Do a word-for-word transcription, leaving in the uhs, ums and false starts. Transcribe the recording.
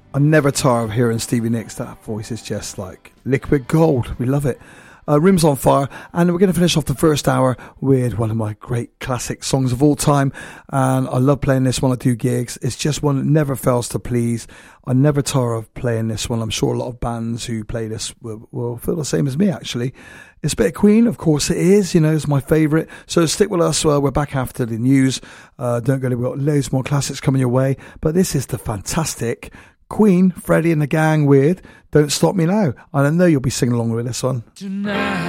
I never tire of hearing Stevie Nicks. That voice is just like liquid gold. We love it. Uh, Rooms on Fire, and we're going to finish off the first hour with one of my great classic songs of all time, and I love playing this when I do gigs. It's just one that never fails to please. I never tire of playing this one. I'm sure a lot of bands who play this will, will feel the same as me, actually. It's a bit of Queen, of course it is, you know, it's my favourite. So stick with us, uh, we're back after the news. Uh, don't go, we've got loads more classics coming your way, but this is the fantastic Queen, Freddie and the Gang with Don't Stop Me Now. And I know you'll be singing along with this one. Tonight.